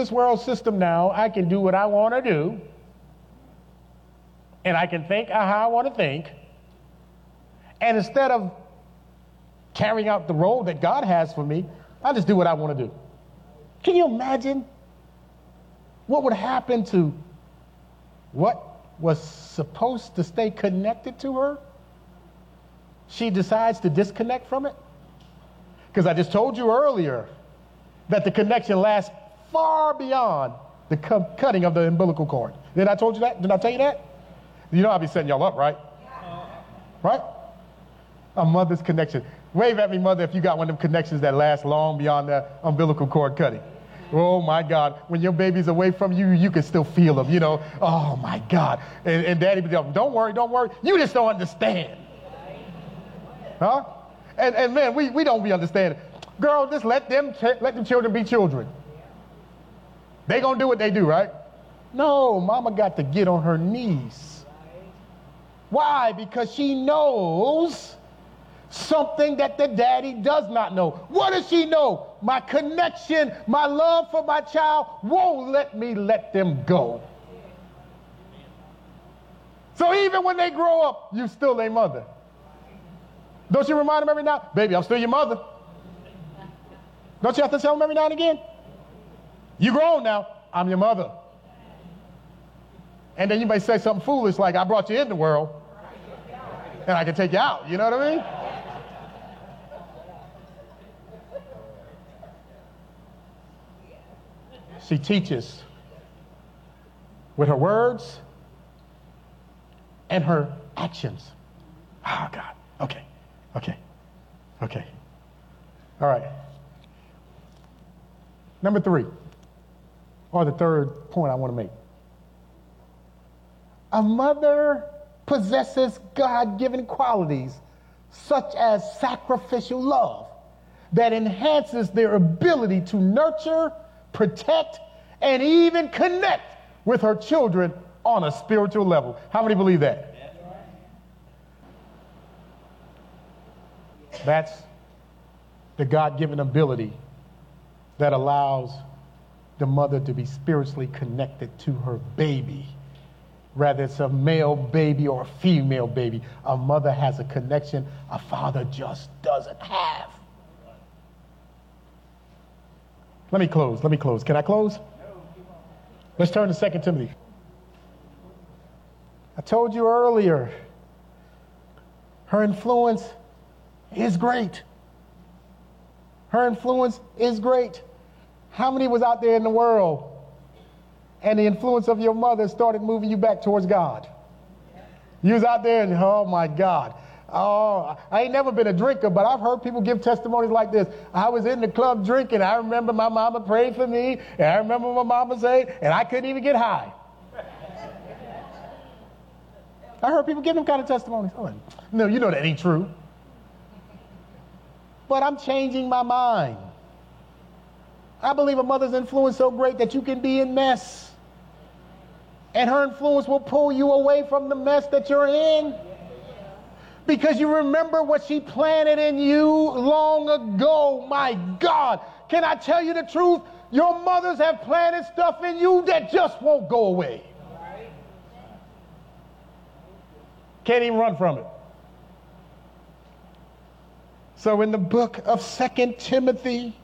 this world system now, I can do what I want to do, and I can think how I want to think, and instead of carrying out the role that God has for me, I just do what I want to do. Can you imagine what would happen to what was supposed to stay connected to her? She decides to disconnect from it? Because I just told you earlier that the connection lasts far beyond the cutting of the umbilical cord. Did I told you that? Did I tell you that? You know I'll be setting y'all up, right? Right? A mother's connection. Wave at me, mother, if you got one of them connections that last long beyond the umbilical cord cutting. Oh, my God. When your baby's away from you, you can still feel them, you know. Oh, my God. And daddy be like, don't worry. You just don't understand. Huh? And man, we don't be understanding. Girl, just let them children be children. They gonna do what they do, right? No, mama got to get on her knees. Why? Because she knows something that the daddy does not know. What does she know? My connection, my love for my child won't let me let them go. So even when they grow up, you still their mother. Don't you remind them every now? Baby, I'm still your mother. Don't you have to tell them every now and again? You grown now, I'm your mother. And then you may say something foolish like, I brought you in the world, and I can take you out. You know what I mean? She teaches with her words and her actions. Oh, God. Okay. All right. Number 3, or the third point I want to make. A mother possesses God-given qualities such as sacrificial love that enhances their ability to nurture, protect, and even connect with her children on a spiritual level. How many believe that? That's the God-given ability that allows the mother to be spiritually connected to her baby. Whether it's a male baby or a female baby, a mother has a connection a father just doesn't have. Let me close. Can I close? Let's turn to 2 Timothy. I told you earlier, her influence is great. Her influence is great. How many was out there in the world and the influence of your mother started moving you back towards God? You was out there and, oh my God. Oh, I ain't never been a drinker, but I've heard people give testimonies like this. I was in the club drinking. I remember my mama prayed for me, and I remember my mama said, and I couldn't even get high. I heard people give them kind of testimonies. Oh, no, you know that ain't true. But I'm changing my mind. I believe a mother's influence is so great that you can be in mess. And her influence will pull you away from the mess that you're in. Because you remember what she planted in you long ago. My God, can I tell you the truth? Your mothers have planted stuff in you that just won't go away. Can't even run from it. So in the book of 2 Timothy,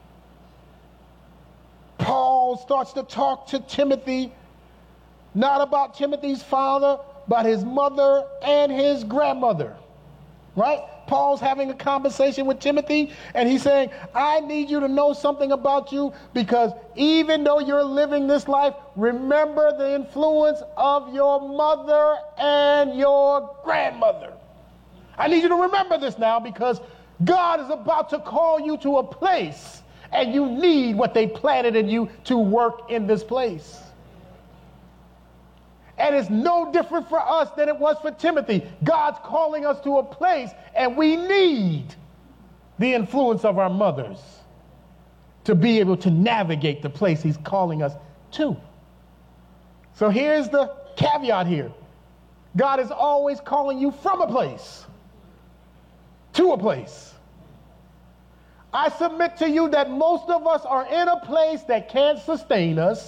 Paul starts to talk to Timothy, not about Timothy's father, but his mother and his grandmother. Right? Paul's having a conversation with Timothy, and he's saying, I need you to know something about you, because even though you're living this life, remember the influence of your mother and your grandmother. I need you to remember this now, because God is about to call you to a place, and you need what they planted in you to work in this place. And it's no different for us than it was for Timothy. God's calling us to a place, and we need the influence of our mothers to be able to navigate the place he's calling us to. So here's the caveat here. God is always calling you from a place to a place. I submit to you that most of us are in a place that can't sustain us,